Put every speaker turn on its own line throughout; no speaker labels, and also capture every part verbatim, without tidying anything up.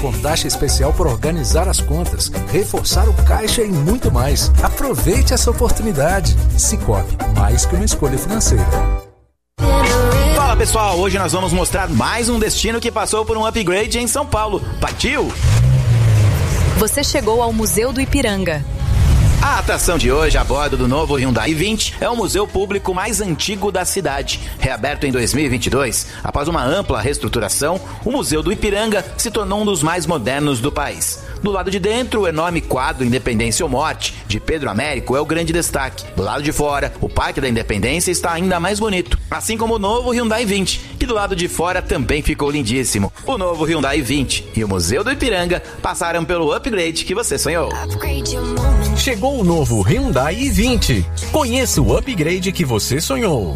com taxa especial por organizar as contas, reforçar o caixa e muito mais. Aproveite essa oportunidade. Cicobi, mais que uma escolha financeira.
Fala pessoal, hoje nós vamos mostrar mais um destino que passou por um upgrade em São Paulo. Partiu?
Você chegou ao Museu do Ipiranga.
A atração de hoje, a bordo do novo Hyundai i vinte, é o museu público mais antigo da cidade. Reaberto em dois mil e vinte e dois, após uma ampla reestruturação, o Museu do Ipiranga se tornou um dos mais modernos do país. Do lado de dentro, o enorme quadro Independência ou Morte, de Pedro Américo, é o grande destaque. Do lado de fora, o Parque da Independência está ainda mais bonito, assim como o novo Hyundai i vinte, que do lado de fora também ficou lindíssimo. O novo Hyundai i vinte e o Museu do Ipiranga passaram pelo upgrade que você sonhou.
Chegou o novo Hyundai i vinte. Conheça o upgrade que você sonhou.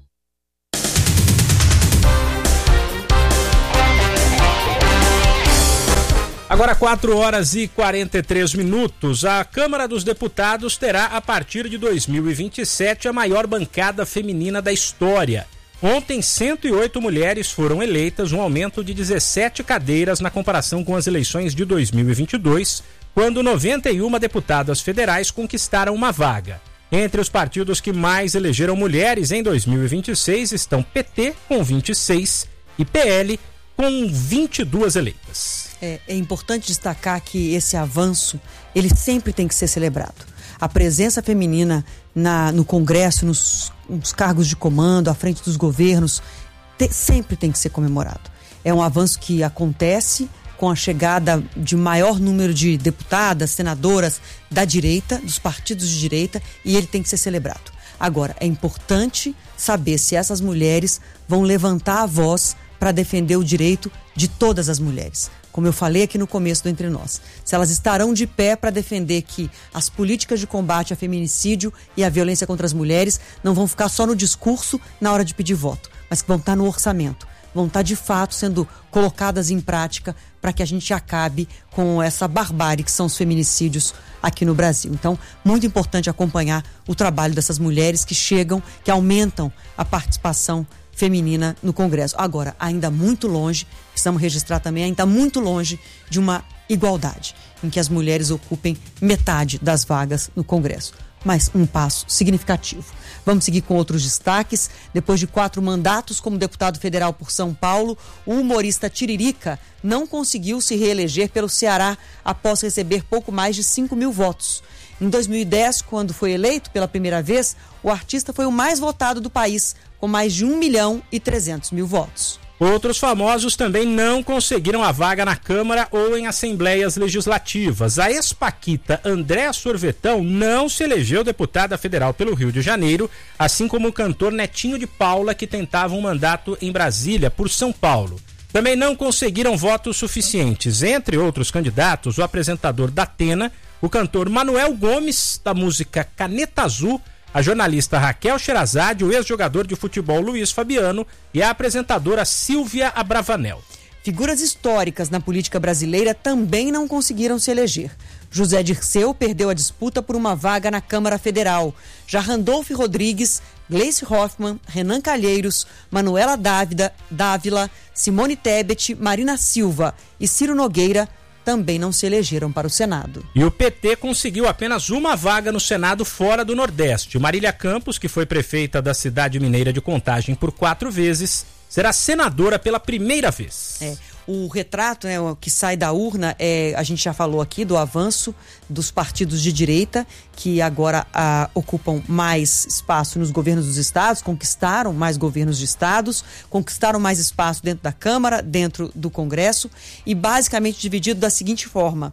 Agora quatro horas e quarenta e três minutos. A Câmara dos Deputados terá a partir de dois mil e vinte e sete a maior bancada feminina da história. Ontem, cento e oito mulheres foram eleitas, um aumento de dezessete cadeiras na comparação com as eleições de dois mil e vinte e dois, quando noventa e uma deputadas federais conquistaram uma vaga. Entre os partidos que mais elegeram mulheres em dois mil e vinte e seis estão P T com vinte e seis e P L com vinte e duas eleitas.
É, é importante destacar que esse avanço, ele sempre tem que ser celebrado. A presença feminina na, no Congresso, nos, nos cargos de comando, à frente dos governos, te, sempre tem que ser comemorado. É um avanço que acontece com a chegada de maior número de deputadas, senadoras da direita, dos partidos de direita, e ele tem que ser celebrado. Agora, é importante saber se essas mulheres vão levantar a voz para defender o direito de todas as mulheres. Como eu falei aqui no começo do Entre Nós, se elas estarão de pé para defender que as políticas de combate a feminicídio e a violência contra as mulheres não vão ficar só no discurso na hora de pedir voto, mas que vão estar no orçamento, vão estar de fato sendo colocadas em prática para que a gente acabe com essa barbárie que são os feminicídios aqui no Brasil. Então, muito importante acompanhar o trabalho dessas mulheres que chegam, que aumentam a participação feminina no Congresso. Agora, ainda muito longe, precisamos registrar também, ainda muito longe de uma igualdade, em que as mulheres ocupem metade das vagas no Congresso. Mas um passo significativo. Vamos seguir com outros destaques. Depois de quatro mandatos como deputado federal por São Paulo, o humorista Tiririca não conseguiu se reeleger pelo Ceará após receber pouco mais de cinco mil votos. Em dois mil e dez, quando foi eleito pela primeira vez, o artista foi o mais votado do país, com mais de um milhão e trezentos mil votos.
Outros famosos também não conseguiram a vaga na Câmara ou em assembleias legislativas. A ex-paquita Andréa Sorvetão não se elegeu deputada federal pelo Rio de Janeiro, assim como o cantor Netinho de Paula, que tentava um mandato em Brasília por São Paulo. Também não conseguiram votos suficientes. Entre outros candidatos, o apresentador da Atena, o cantor Manuel Gomes, da música Caneta Azul, a jornalista Raquel Sherazade, o ex-jogador de futebol Luiz Fabiano e a apresentadora Silvia Abravanel.
Figuras históricas na política brasileira também não conseguiram se eleger. José Dirceu perdeu a disputa por uma vaga na Câmara Federal. Já Randolph Rodrigues, Gleice Hoffmann, Renan Calheiros, Manuela Dávila, Dávila, Simone Tebet, Marina Silva e Ciro Nogueira também não se elegeram para o Senado.
E o P T conseguiu apenas uma vaga no Senado fora do Nordeste. Marília Campos, que foi prefeita da cidade mineira de Contagem por quatro vezes, será senadora pela primeira vez.
É. O retrato, né, o que sai da urna, é, a gente já falou aqui do avanço dos partidos de direita, que agora ah, ocupam mais espaço nos governos dos estados, conquistaram mais governos de estados, conquistaram mais espaço dentro da Câmara, dentro do Congresso, e basicamente dividido da seguinte forma: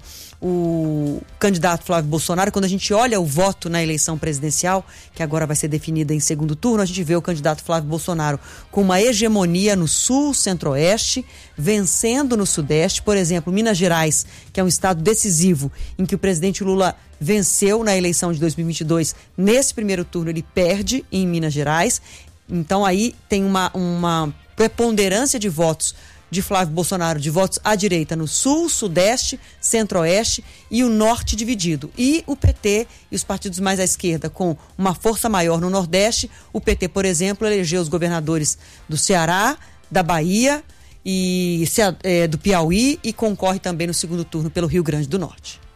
o candidato Flávio Bolsonaro, quando a gente olha o voto na eleição presidencial, que agora vai ser definida em segundo turno, a gente vê o candidato Flávio Bolsonaro com uma hegemonia no sul, centro-oeste, vencendo no sudeste. Por exemplo, Minas Gerais, que é um estado decisivo, em que o presidente Lula venceu na eleição de dois mil e vinte e dois, nesse primeiro turno ele perde em Minas Gerais. Então aí tem uma, uma preponderância de votos de Flávio Bolsonaro, de votos à direita no sul, sudeste, centro-oeste e o norte dividido. E o P T e os partidos mais à esquerda com uma força maior no nordeste. O P T, por exemplo, elegeu os governadores do Ceará, da Bahia e, é, do Piauí e concorre também no segundo turno pelo Rio Grande do Norte.